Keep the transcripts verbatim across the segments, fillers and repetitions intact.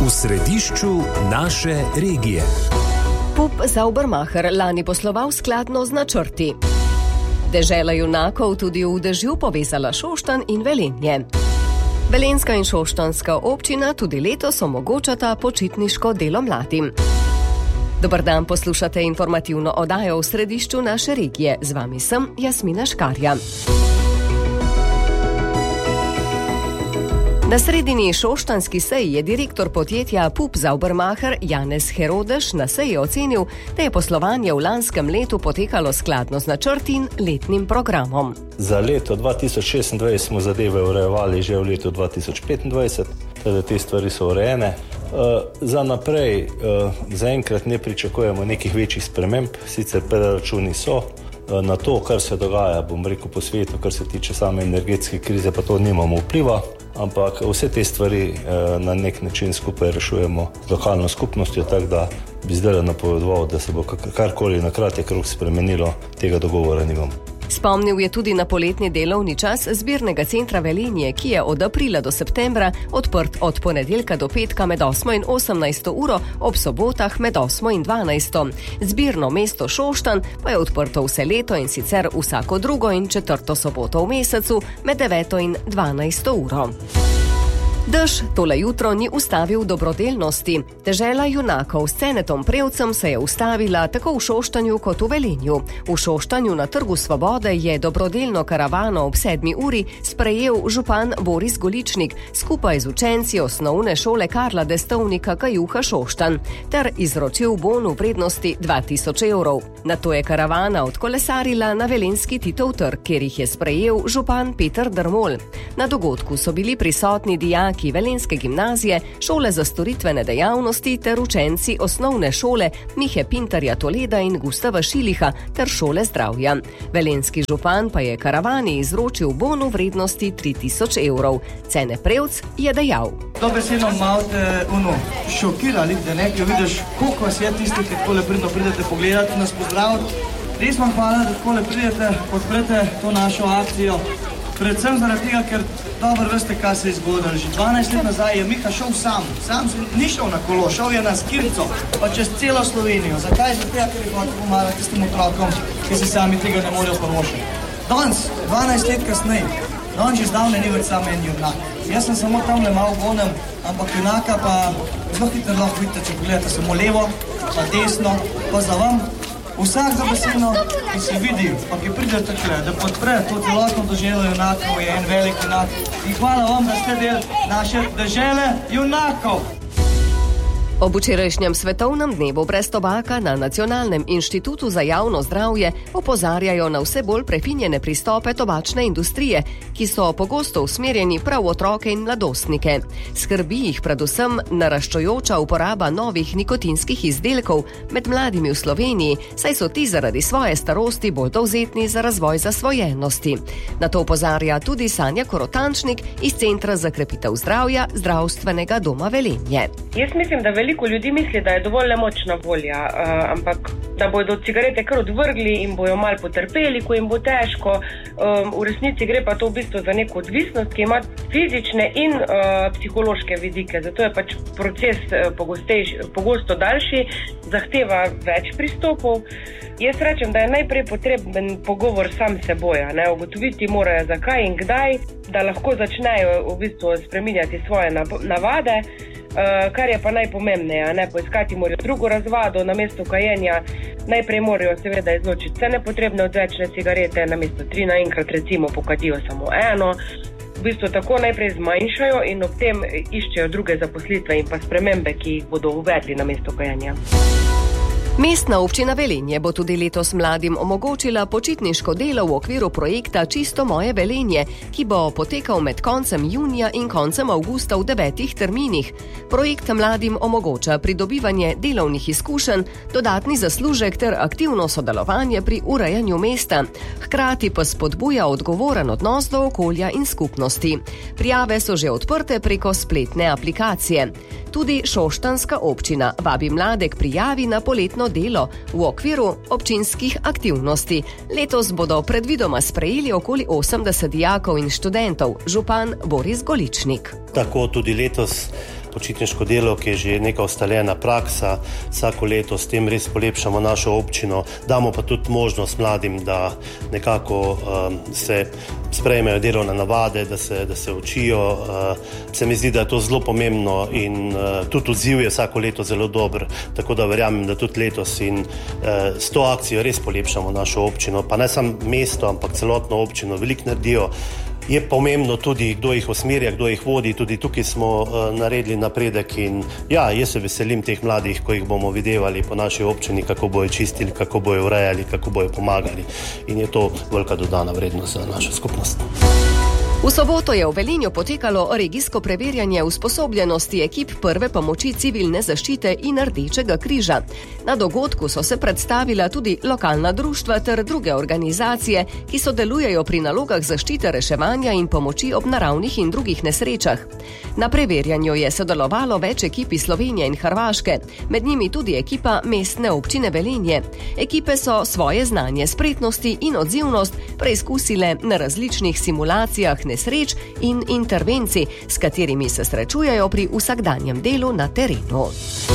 V središču naše regije. Pup Saubermacher lani posloval skladno z načrti. Dežela junakov tudi v dežju povezala Šoštanj in Velenje. Velenjska in šoštanjska občina tudi letos omogočata počitniško delo mladim. Dobar dan, poslušate informativno oddajo v središču naše regije. Z vami sem Jasmina Škarja. Na sredini šoštanjski seji je direktor podjetja Pup Saubermacher Janez Herodeš na seji ocenil, da je poslovanje v lanskem letu potekalo skladno z načrti in letnim programom. Za leto dva tisoč šestindvajset smo zadeve urejevali že v letu dva tisoč petindvajset, teda te stvari so urejene. Za naprej zaenkrat ne pričakujemo nekih večjih sprememb, sicer preračuni so. Na to, kar se dogaja, bom rekel, po svetu, kar se tiče same energetske krize, pa to nimamo vpliva, ampak vse te stvari na nek način skupaj rešujemo z lokalno skupnostjo, tako da bi zdaj napovedoval, da se bo karkoli na kratek rok spremenilo, tega dogovora nimamo. Spomnil je tudi na poletni delovni čas zbirnega centra Velenje, ki je od aprila do septembra odprt od ponedeljka do petka med osmo in osemnajsto uro, ob sobotah med osmo in dvanajsto. Zbirno mesto Šoštanj pa je odprto vse leto in sicer vsako drugo in četrto soboto v mesecu med deveto in dvanajsto uro. Dež tole jutro ni ustavil dobrodelnosti. Dežela junakov s Cenetom Prevcem se je ustavila tako v Šoštanju kot v Velenju. V Šoštanju na Trgu Svobode je dobrodelno karavano ob sedmi uri sprejel župan Boris Goličnik skupaj z učenci osnovne šole Karla Destovnika Kajuha Šoštanj ter izročil bon v vrednosti dva tisoč evrov. Nato je karavana odkolesarila na velenjski Titov trg, kjer jih je sprejel župan Peter Drmol. Na dogodku so bili prisotni dijaki Velenjske gimnazije, šole za storitvene dejavnosti ter učenci osnovne šole Mihe Pintarja Toleda in Gustava Šiliha ter šole zdravja. Velenjski župan pa je karavani izročil bon v vrednosti tri tisoč evrov. Cene Prevc je dejal. To besedno malo te ono, šokirali, da nekaj vidiš, koliko vas je tisti, ki takole pridno pridete pogledati, nas pozdraviti. Res vam hvala, da takole pridete, podprete to našo akcijo. Predvsem zaradi tega, ker dobro veste, kaj se je zgodilo. Že dvanajst let nazaj je Miha šel sam. Sam ni šel na kolo, šel je na skirico, pa čez celo Slovenijo. Zakaj? Zato, ker je hotel pomagati tistim otrokom, ki se sami tega ne morejo privoščiti. Danes, dvanajst let kasneje, danes že zdavne ni več samo en junak. Jaz sem samo tamle malo gonem, ampak junaka pa zelo hitro lahko vidite, če pogledate samo levo, pa desno, pa za vam. Vsak zabesedno, ki se vidi, pa ki pride takle, da podpre to celotno deželo junakov, je en velik junak. In hvala vam, da ste del naše dežele junakov. Ob včerajšnjem svetovnem dnevu brez tobaka na Nacionalnem inštitutu za javno zdravje opozarjajo na vse bolj prefinjene pristope tobačne industrije, ki so pogosto usmerjeni prav v otroke in mladostnike. Skrbi jih predvsem naraščajoča uporaba novih nikotinskih izdelkov med mladimi v Sloveniji, saj so ti zaradi svoje starosti bolj dovzetni za razvoj zasvojenosti. Na to opozarja tudi Sanja Korotančnik iz Centra za krepitev zdravja Zdravstvenega doma Velenje. Jaz mislim, da veliko ljudi misli, da je dovolj nemočna volja, uh, ampak da bodo cigarete kar odvrgli in bojo malo potrpeli, ko jim bo težko. Um, v resnici gre pa to v bistvu za neko odvisnost, ki ima fizične in uh, psihološke vidike. Zato je pač proces uh, pogosto daljši, zahteva več pristopov. Jaz rečem, da je najprej potreben pogovor sam seboj, ne? Ugotoviti morajo zakaj in kdaj, da lahko začnejo v bistvu spreminjati svoje navade. Uh, kar je pa najpomembneje, ne, poiskati morajo drugo razvado namesto kajenja. Najprej morajo seveda izločiti vse nepotrebne odvečne cigarete, namesto tri naenkrat recimo pokadijo samo eno. V bistvu tako najprej zmanjšajo in ob tem iščejo druge zaposlitve in pa spremembe, ki jih bodo uvedli namesto kajenja. Mestna občina Velenje bo tudi letos mladim omogočila počitniško delo v okviru projekta Čisto moje Velenje, ki bo potekal med koncem junija in koncem avgusta v devetih terminih. Projekt mladim omogoča pridobivanje delovnih izkušenj, dodatni zaslužek ter aktivno sodelovanje pri urejanju mesta. Hkrati pa spodbuja odgovoren odnos do okolja in skupnosti. Prijave so že odprte preko spletne aplikacije. Tudi šoštanjska občina vabi mlade k prijavi na poletno delo v okviru občinskih aktivnosti. Letos bodo predvidoma sprejeli okoli osemdeset dijakov in študentov, župan Boris Goličnik. Tako tudi letos počitniško delo, ki je že neka ustaljena praksa. Vsako leto s tem res polepšamo našo občino. Damo pa tudi možnost mladim, da nekako um, se sprejmejo delovne navade, da se, da se učijo. Uh, se mi zdi, da je to zelo pomembno in uh, tudi odziv je vsako leto zelo dober, tako da verjamem, da tudi letos in uh, s to akcijo res polepšamo našo občino, pa ne samo mesto, ampak celotno občino, veliko naredijo. Je pomembno tudi, kdo jih usmerja, kdo jih vodi, tudi tukaj smo uh, naredili napredek in ja, jaz se veselim teh mladih, ko jih bomo videvali po naši občini, kako bojo čistili, kako bojo urejali, kako bojo pomagali in je to velika dodana vrednost za našo skupnost. V soboto je v Velenju potekalo regijsko preverjanje usposobljenosti ekip prve pomoči civilne zaščite in Rdečega križa. Na dogodku so se predstavila tudi lokalna društva ter druge organizacije, ki sodelujejo pri nalogah zaščite, reševanja in pomoči ob naravnih in drugih nesrečah. Na preverjanju je sodelovalo več ekip iz Slovenije in Hrvaške, med njimi tudi ekipa Mestne občine Velenje. Ekipe so svoje znanje, spretnosti in odzivnost preizkusile na različnih simulacijah nesreč in intervencij, s katerimi se srečujejo pri vsakdanjem delu na terenu.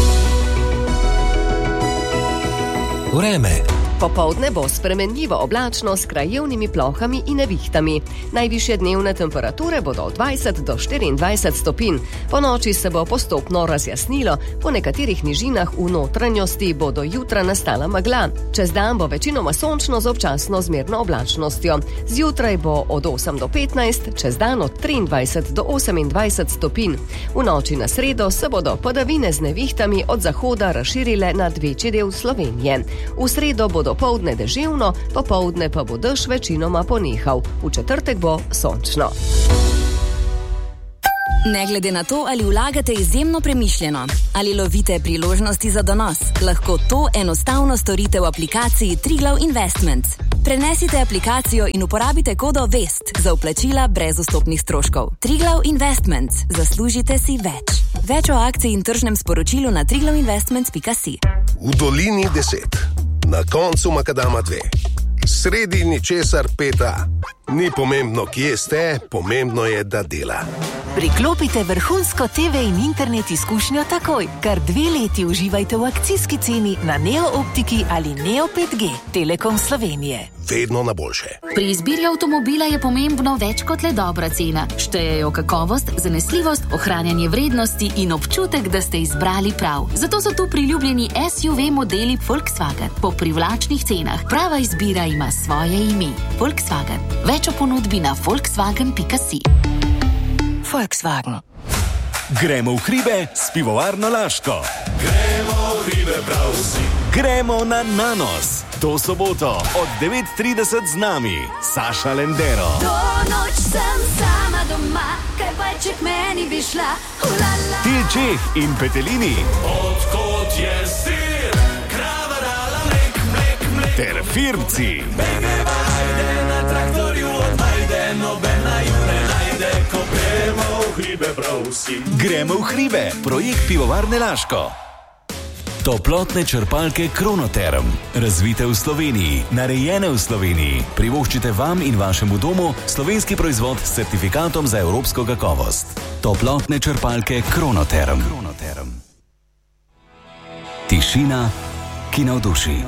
Vreme. Popoldne bo spremenljivo oblačno s krajevnimi plohami in nevihtami. Najvišje dnevne temperature bodo od dvajset do štiriindvajset stopinj. Po noči se bo postopno razjasnilo, po nekaterih nižinah v notranjosti bodo jutra nastala megla. Čez dan bo večinoma sončno z občasno zmerno oblačnostjo. Zjutraj bo od osem do petnajst, čez dan od triindvajset do osemindvajset stopinj. V noči na sredo se bodo padavine z nevihtami od zahoda razširile nad večji del Slovenije. V sredo bodo dopoldne deževno, popoldne pa bo dež večinoma ponehal. V četrtek bo sončno. Ne glede na to, ali vlagate izjemno premišljeno, ali lovite priložnosti za donos, lahko to enostavno storite v aplikaciji Triglav Investments. Prenesite aplikacijo in uporabite kodo VEST za vplačila brez vstopnih stroškov. Triglav Investments. Zaslužite si več. Več o akciji in tržnem sporočilu na triglav investments pika si. V dolini deset. Na koncu makadama dve. Sredi ničesar peta. Ni pomembno, kje ste, pomembno je, da dela. Priklopite vrhunsko te ve in internet izkušnjo takoj. Kar dve leti uživajte v akcijski ceni na Neo Optiki ali Neo pet G. Telekom Slovenije. Vedno na boljše. Pri izbiri avtomobila je pomembno več kot le dobra cena. Štejejo kakovost, zanesljivost, ohranjanje vrednosti in občutek, da ste izbrali prav. Zato so tu priljubljeni S U V modeli Volkswagen po privlačnih cenah. Prava izbira ima svoje ime. Volkswagen. Več o ponudbi na volkswagen pika si. Volkswagen. Gremo v hribe s pivovarno Laško. Gremo v hribe prav vsi. Gremo na Nanos. To soboto od devet trideset z nami Saša Lendero. Do noč sem sama doma, kaj pa če k meni bi šla. Ulala. Tilčeh in Petelini. Odkot je sir, krava dala mlek, mlek, mlek. Ter Firbci. Begeva, ajde na traktorju od Majde, nobena ju ne najde, ko gremo v hribe prav vsi. Gremo v hribe, projekt pivovarne Laško. Toplotne črpalke Kronoterm. Razvite v Sloveniji, narejene v Sloveniji. Privoščite vam in vašemu domu slovenski proizvod s certifikatom za evropsko kakovost. Toplotne črpalke Kronoterm. Kronoterm. Tišina, ki navduši.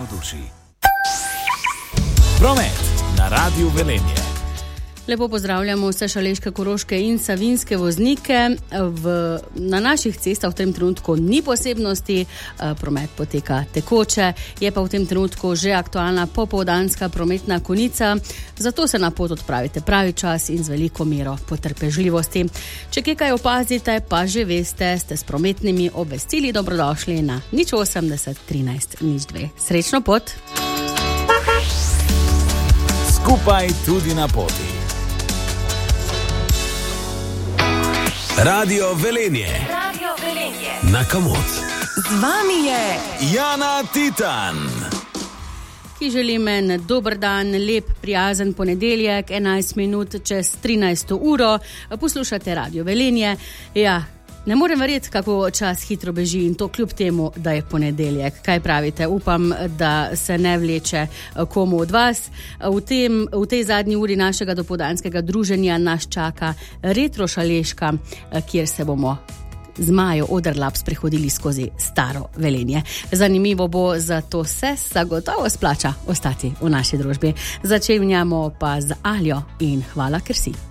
Promet na Radiu Velenje. Lepo pozdravljamo vse šaleške, koroške in savinjske voznike. V, na naših cestah v tem trenutku ni posebnosti, promet poteka tekoče, je pa v tem trenutku že aktualna popoldanska prometna konica, zato se na pot odpravite pravi čas in z veliko mero potrpežljivosti. Če kje kaj opazite, pa že veste, ste s prometnimi obvestili dobrodošli na nič osemdeset trinajst nič dve. Srečno pot! Skupaj tudi na poti. Radio Velenje. Radio Velenje. Na Kamot. Z vami je Jana Titan, ki želim en dober dan, lep, prijazen ponedeljek, enajst minut čez trinajsto uro. Poslušate Radio Velenje. Ja, ne morem verjeti, kako čas hitro beži in to kljub temu, da je ponedeljek. Kaj pravite? Upam, da se ne vleče komu od vas. V, tem, v tej zadnji uri našega dopoldanskega druženja nas čaka Retro Šaleška, kjer se bomo zmajo Oderlap sprehodili skozi staro Velenje. Zanimivo bo, zato se zagotovo splača ostati v naši družbi. Začenjamo pa z Aljo in hvala, ker si.